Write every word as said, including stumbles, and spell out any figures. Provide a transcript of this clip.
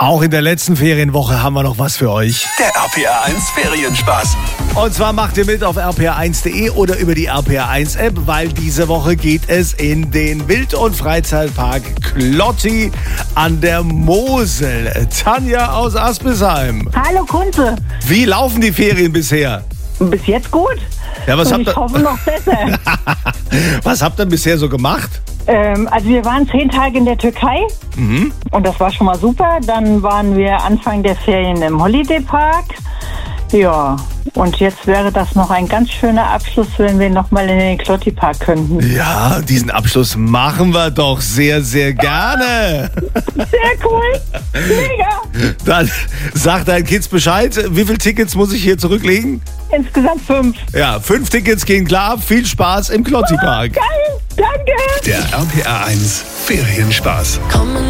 Auch in der letzten Ferienwoche haben wir noch was für euch. Der R P R eins Ferienspaß. Und zwar macht ihr mit auf r p r eins punkt de oder über die R P R eins App, weil diese Woche geht es in den Wild- und Freizeitpark Klotti an der Mosel. Tanja aus Aspisheim. Hallo Kunze. Wie laufen die Ferien bisher? Bis jetzt gut. Ja, was Und habt ich ihr, hoffe noch besser. was habt ihr bisher so gemacht? ähm, also wir waren zehn Tage in der Türkei Mhm. und das war schon mal super. Dann waren wir Anfang der Ferien im Holiday Park. Ja, und jetzt wäre das noch ein ganz schöner Abschluss, wenn wir nochmal in den Klotti Park könnten. Ja, diesen Abschluss machen wir doch sehr, sehr gerne. Sehr cool. Mega. Dann sag deinen Kids Bescheid. Wie viele Tickets muss ich hier zurücklegen? Insgesamt fünf. Ja, fünf Tickets gehen klar. Viel Spaß im Klotti Park. Geil. Danke. Der R P R eins Ferienspaß. Kommen